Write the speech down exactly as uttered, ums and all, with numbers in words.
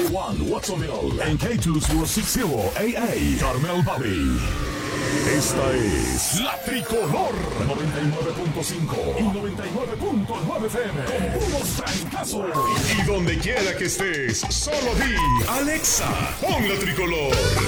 One Watsonville en K dos mil sesenta A A Carmel Valley. Esta es La Tricolor noventa y nueve punto cinco y noventa y nueve punto nueve F M con unos trancazos. Y donde quiera que estés, solo di Alexa, pon La Tricolor.